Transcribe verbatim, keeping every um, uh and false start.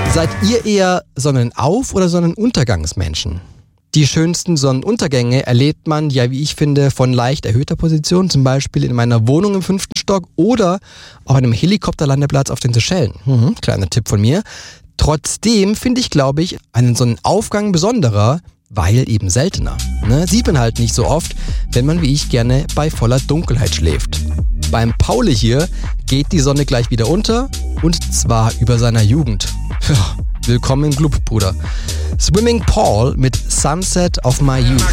Seid ihr eher Sonnenauf- oder Sonnenuntergangsmenschen? Die schönsten Sonnenuntergänge erlebt man, ja wie ich finde, von leicht erhöhter Position, zum Beispiel in meiner Wohnung im fünften Stock oder auf einem Helikopterlandeplatz auf den Seychellen. Mhm, kleiner Tipp von mir. Trotzdem finde ich, glaube ich, einen Sonnenaufgang besonderer, weil eben seltener. Ne? Sieht man halt nicht so oft, wenn man wie ich gerne bei voller Dunkelheit schläft. Beim Pauli hier geht die Sonne gleich wieder unter und zwar über seiner Jugend. Ja, willkommen im Club, Bruder. Swimming Paul mit Sunset of My Youth.